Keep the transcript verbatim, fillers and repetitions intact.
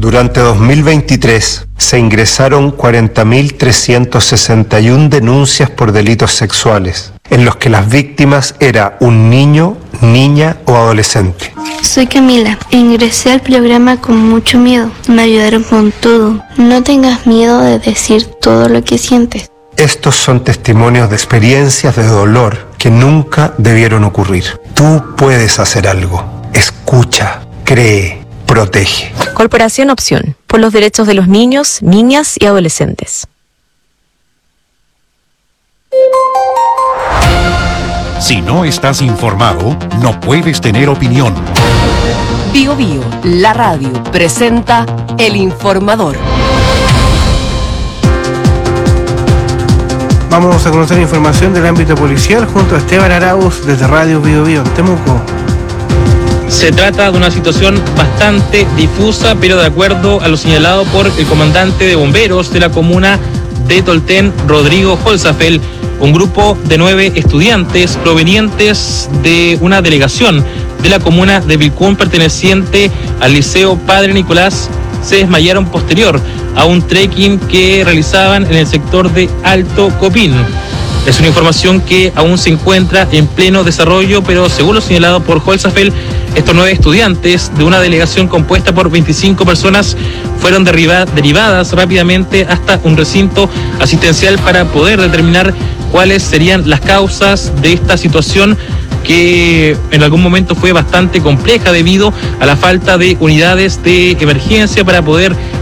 Durante dos mil veintitrés se ingresaron cuarenta mil trescientas sesenta y una denuncias por delitos sexuales, en los que las víctimas eran un niño, niña o adolescente. Soy Camila. Ingresé al programa con mucho miedo. Me ayudaron con todo. No tengas miedo de decir todo lo que sientes. Estos son testimonios de experiencias de dolor que nunca debieron ocurrir. Tú puedes hacer algo. Escucha, cree, protege. Corporación Opción, por los derechos de los niños, niñas y adolescentes. Si no estás informado, no puedes tener opinión. Bio Bio, la radio, presenta El Informador. Vamos a conocer información del ámbito policial junto a Esteban Arauz desde Radio Bio Bio en Temuco. Se trata de una situación bastante difusa, pero de acuerdo a lo señalado por el comandante de bomberos de la comuna de Tolten, Rodrigo Holzafeld, un grupo de nueve estudiantes provenientes de una delegación de la comuna de Vilcún perteneciente al Liceo Padre Nicolás se desmayaron posterior a un trekking que realizaban en el sector de Alto Copín. Es una información que aún se encuentra en pleno desarrollo, pero según lo señalado por Holzafeld, estos nueve estudiantes de una delegación compuesta por veinticinco personas fueron derriba- derivadas rápidamente hasta un recinto asistencial para poder determinar cuáles serían las causas de esta situación que en algún momento fue bastante compleja debido a la falta de unidades de emergencia para poder